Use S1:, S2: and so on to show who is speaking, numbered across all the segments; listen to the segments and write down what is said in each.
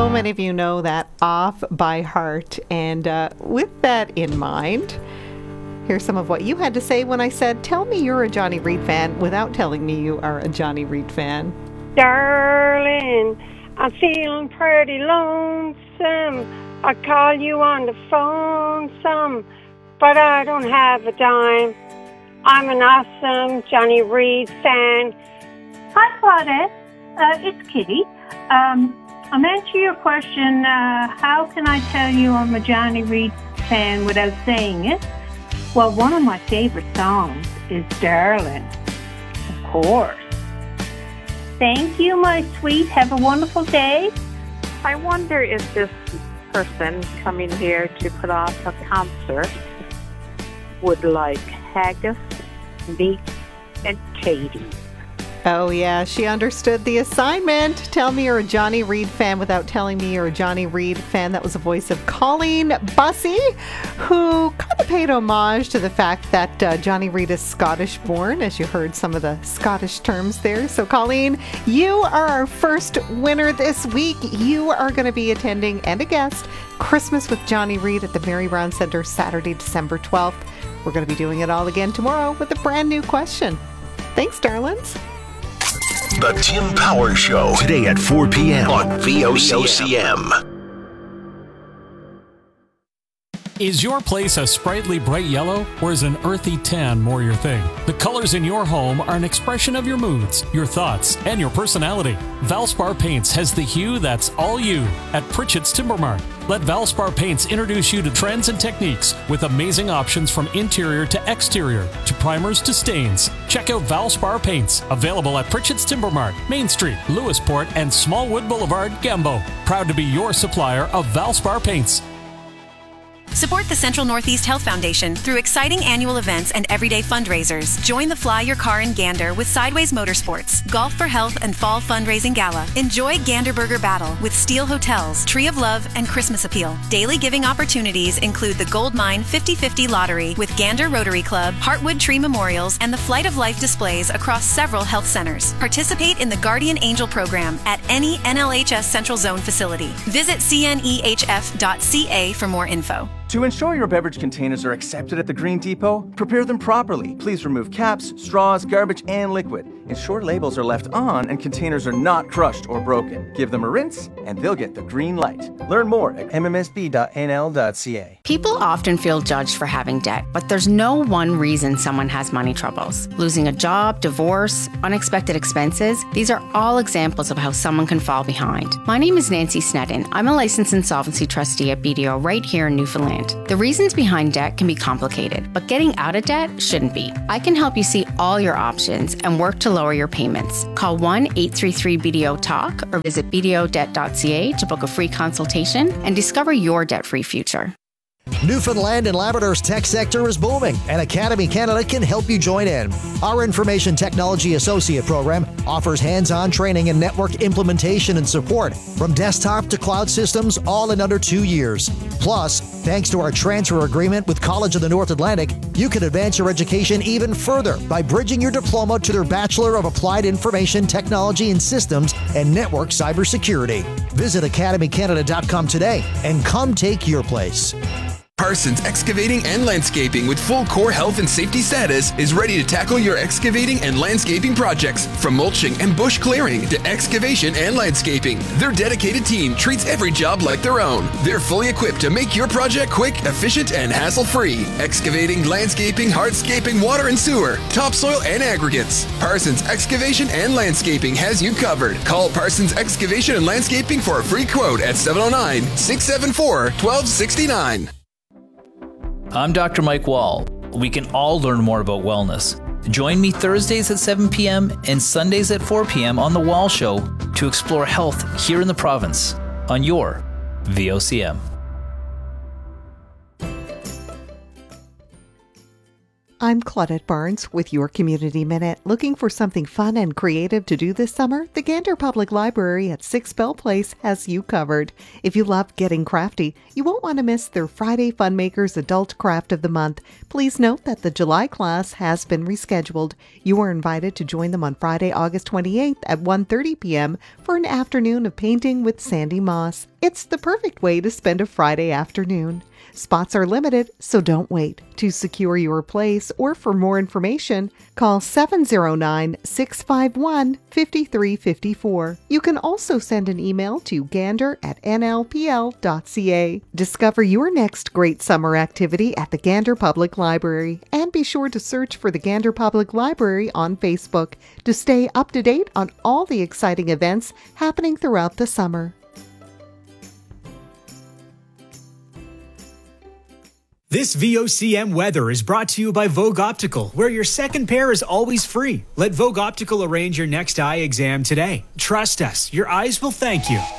S1: so many of you know that off by heart. And with that in mind, here's some of what you had to say when I said, tell me you're a Johnny Reid fan without telling me you are a Johnny Reid fan.
S2: Darling, I'm feeling pretty lonesome. I call you on the phone some, but I don't have a dime. I'm an awesome Johnny Reid fan.
S3: Hi, Claudette. It's Kitty. I'm answering your question, how can I tell you I'm a Johnny Reid fan without saying it? Well, one of my favorite songs is Darling, of course. Thank you, my sweet. Have a wonderful day.
S4: I wonder if this person coming here to put on a concert would like haggis, meat, and Katie.
S1: Oh, yeah, she understood the assignment. Tell me you're a Johnny Reid fan without telling me you're a Johnny Reid fan. That was the voice of Colleen Bussey, who kind of paid homage to the fact that Johnny Reid is Scottish born, as you heard some of the Scottish terms there. So, Colleen, you are our first winner this week. You are going to be attending, and a guest, Christmas with Johnny Reid at the Mary Brown Center Saturday, December 12th. We're going to be doing it all again tomorrow with a brand new question. Thanks, darlings.
S5: The Tim Power Show, today at 4 p.m. on VOCM.
S6: Is your place a sprightly bright yellow, or is an earthy tan more your thing? The colors in your home are an expression of your moods, your thoughts, and your personality. Valspar Paints has the hue that's all you at Pritchett's Timber Mart. Let Valspar Paints introduce you to trends and techniques with amazing options from interior to exterior, to primers to stains. Check out Valspar Paints, available at Pritchett's Timber Mart, Main Street, Lewisport, and Smallwood Boulevard, Gambo. Proud to be your supplier of Valspar Paints.
S7: Support the Central Northeast Health Foundation through exciting annual events and everyday fundraisers. Join the Fly Your Car in Gander with Sideways Motorsports, Golf for Health and Fall Fundraising Gala. Enjoy Gander Burger Battle with Steel Hotels, Tree of Love, and Christmas Appeal. Daily giving opportunities include the Gold Mine 50/50 Lottery with Gander Rotary Club, Heartwood Tree Memorials, and the Flight of Life displays across several health centers. Participate in the Guardian Angel program at any NLHS Central Zone facility. Visit cnehf.ca for more info.
S8: To ensure your beverage containers are accepted at the Green Depot, prepare them properly. Please remove caps, straws, garbage, and liquid. Ensure labels are left on and containers are not crushed or broken. Give them a rinse, and they'll get the green light. Learn more at mmsb.nl.ca.
S9: People often feel judged for having debt, but there's no one reason someone has money troubles. Losing a job, divorce, unexpected expenses, these are all examples of how someone can fall behind. My name is Nancy Snedden. I'm a licensed insolvency trustee at BDO right here in Newfoundland. The reasons behind debt can be complicated, but getting out of debt shouldn't be. I can help you see all your options and work to lower your payments. Call 1-833-BDO-TALK or visit bdodebt.ca to book a free consultation and discover your debt-free future.
S10: Newfoundland and Labrador's tech sector is booming, and Academy Canada can help you join in. Our Information Technology Associate program offers hands-on training in network implementation and support, from desktop to cloud systems, all in under 2 years. Plus, thanks to our transfer agreement with College of the North Atlantic, you can advance your education even further by bridging your diploma to their Bachelor of Applied Information Technology and Systems and Network Cybersecurity. Visit academycanada.com today and come take your place.
S11: Parsons Excavating and Landscaping with full core health and safety status is ready to tackle your excavating and landscaping projects, from mulching and bush clearing to excavation and landscaping. Their dedicated team treats every job like their own. They're fully equipped to make your project quick, efficient, and hassle-free. Excavating, landscaping, hardscaping, water and sewer, topsoil and aggregates. Parsons Excavation and Landscaping has you covered. Call Parsons Excavation and Landscaping for a free quote at 709-674-1269.
S12: I'm Dr. Mike Wall. We can all learn more about wellness. Join me Thursdays at 7 p.m. and Sundays at 4 p.m. on The Wall Show to explore health here in the province on your VOCM.
S1: I'm Claudette Barnes with your Community Minute. Looking for something fun and creative to do this summer? The Gander Public Library at 6 Bell Place has you covered. If you love getting crafty, you won't want to miss their Friday Funmakers Adult Craft of the Month. Please note that the July class has been rescheduled. You are invited to join them on Friday, August 28th at 1:30 p.m. for an afternoon of painting with Sandy Moss. It's the perfect way to spend a Friday afternoon. Spots are limited, so don't wait. To secure your place or for more information, call 709-651-5354. You can also send an email to gander@nlpl.ca. Discover your next great summer activity at the Gander Public Library, and be sure to search for the Gander Public Library on Facebook to stay up to date on all the exciting events happening throughout the summer.
S13: This VOCM weather is brought to you by Vogue Optical, where your second pair is always free. Let Vogue Optical arrange your next eye exam today. Trust us, your eyes will thank you.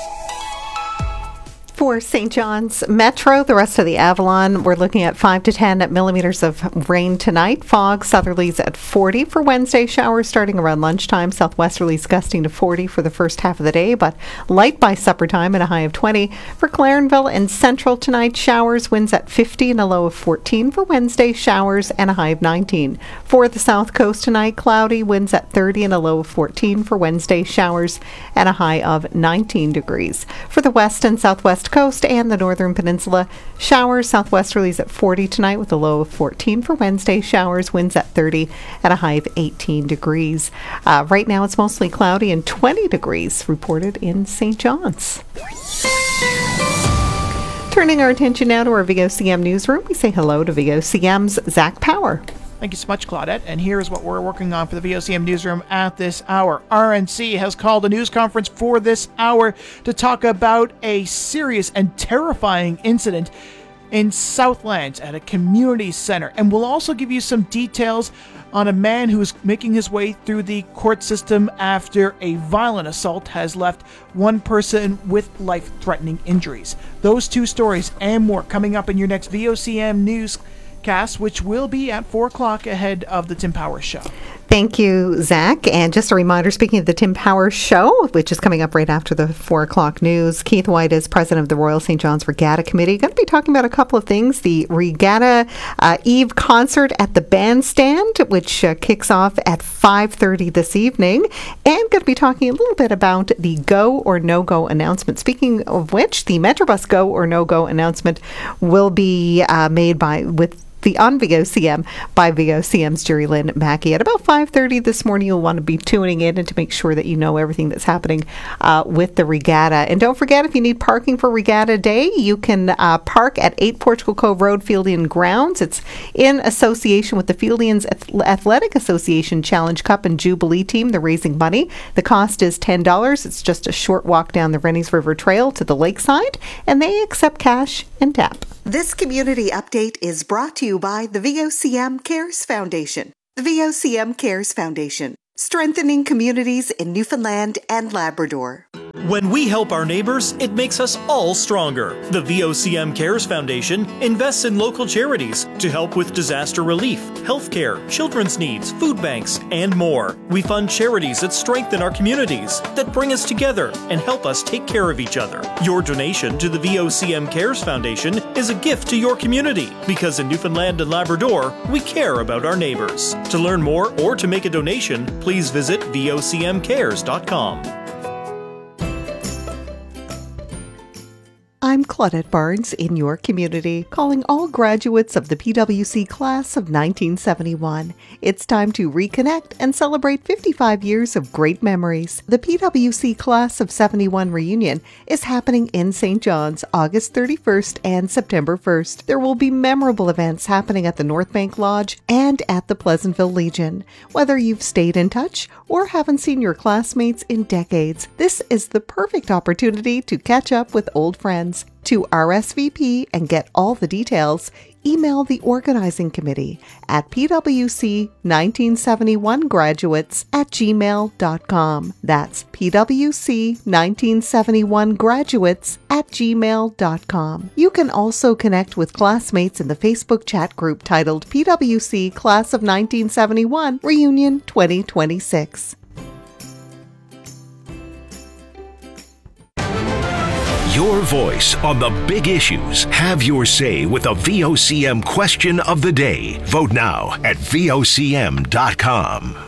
S1: For St. John's Metro, the rest of the Avalon, we're looking at 5 to 10 millimeters of rain tonight. Fog, southerlies at 40 for Wednesday. Showers starting around lunchtime. Southwesterlies gusting to 40 for the first half of the day, but light by supper time and a high of 20. For Clarenville and Central tonight, showers, winds at 50 and a low of 14 for Wednesday. Showers and a high of 19. For the South Coast tonight, cloudy, winds at 30 and a low of 14 for Wednesday. Showers and a high of 19 degrees. For the West and Southwest Coast and the Northern Peninsula, showers, southwesterlies at 40 tonight with a low of 14 for Wednesday. Showers, winds at 30 and a high of 18 degrees. Right now it's mostly cloudy and 20 degrees reported in St. John's. Turning our attention now to our VOCM newsroom, we say hello to VOCM's Zach Power.
S14: Thank you so much, Claudette. And here's what we're working on for the VOCM newsroom at this hour. RNC has called a news conference for this hour to talk about a serious and terrifying incident in Southlands at a community center. And we'll also give you some details on a man who's making his way through the court system after a violent assault has left one person with life-threatening injuries. Those two stories and more coming up in your next VOCM news cast, which will be at 4 o'clock ahead of the Tim Powers Show.
S1: Thank you, Zach. And just a reminder, speaking of the Tim Powers Show, which is coming up right after the 4 o'clock news, Keith White is president of the Royal St. John's Regatta Committee. Going to be talking about a couple of things. The Regatta Eve concert at the Bandstand, which kicks off at 5:30 this evening. And going to be talking a little bit about the go or no-go announcement. Speaking of which, the Metrobus go or no-go announcement will be made on VOCM by VOCM's Jerry Lynn Mackey at about 5:30 this morning. You'll want to be tuning in and to make sure that you know everything that's happening with the regatta. And don't forget, if you need parking for Regatta Day, you can park at 8 Portugal Cove Road, Fieldian Grounds. It's in association with the Fieldians Athletic Association Challenge Cup and Jubilee team. They're raising money. The cost is $10. It's just a short walk down the Rennies River Trail to the lakeside, and they accept cash and tap. This community update is brought to you by the VOCM Cares Foundation. The VOCM Cares Foundation, strengthening communities in Newfoundland and Labrador.
S15: When we help our neighbors, it makes us all stronger. The VOCM Cares Foundation invests in local charities to help with disaster relief, healthcare, children's needs, food banks, and more. We fund charities that strengthen our communities, that bring us together and help us take care of each other. Your donation to the VOCM Cares Foundation is a gift to your community, because in Newfoundland and Labrador, we care about our neighbors. To learn more or to make a donation, please visit vocmcares.com.
S1: I'm Claudette Barnes in your community, calling all graduates of the PWC class of 1971. It's time to reconnect and celebrate 55 years of great memories. The PWC class of 71 reunion is happening in St. John's August 31st and September 1st. There will be memorable events happening at the North Bank Lodge and at the Pleasantville Legion. Whether you've stayed in touch or haven't seen your classmates in decades, this is the perfect opportunity to catch up with old friends. To RSVP and get all the details, email the organizing committee at pwc1971graduates@gmail.com. That's pwc1971graduates@gmail.com. You can also connect with classmates in the Facebook chat group titled PWC Class of 1971 Reunion 2026.
S5: Your voice on the big issues. Have your say with the VOCM question of the day. Vote now at vocm.com.